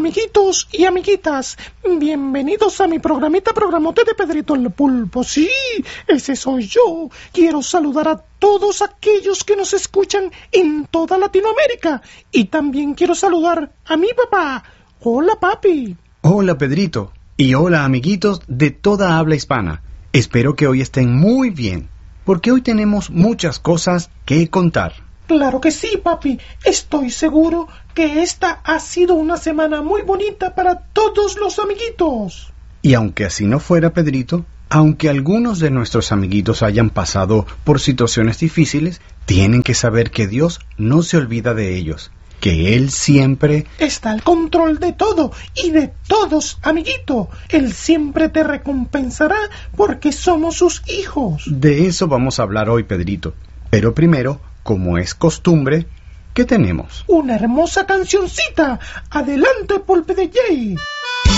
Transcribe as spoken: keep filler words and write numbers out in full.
Amiguitos y amiguitas, bienvenidos a mi programita Programote de Pedrito el Pulpo. Sí, ese soy yo. Quiero saludar a todos aquellos que nos escuchan en toda Latinoamérica. Y también quiero saludar a mi papá. Hola, papi. Hola, Pedrito. Y hola, amiguitos de toda habla hispana. Espero que hoy estén muy bien, porque hoy tenemos muchas cosas que contar. Claro que sí, papi. Estoy seguro que esta ha sido una semana muy bonita para todos los amiguitos. Y aunque así no fuera, Pedrito, aunque algunos de nuestros amiguitos hayan pasado por situaciones difíciles, tienen que saber que Dios no se olvida de ellos, que Él siempre está al control de todo y de todos, amiguito. Él siempre te recompensará porque somos sus hijos. De eso vamos a hablar hoy, Pedrito. Pero primero, como es costumbre, ¿qué tenemos? Una hermosa cancioncita. Adelante, Pulpe de Jay.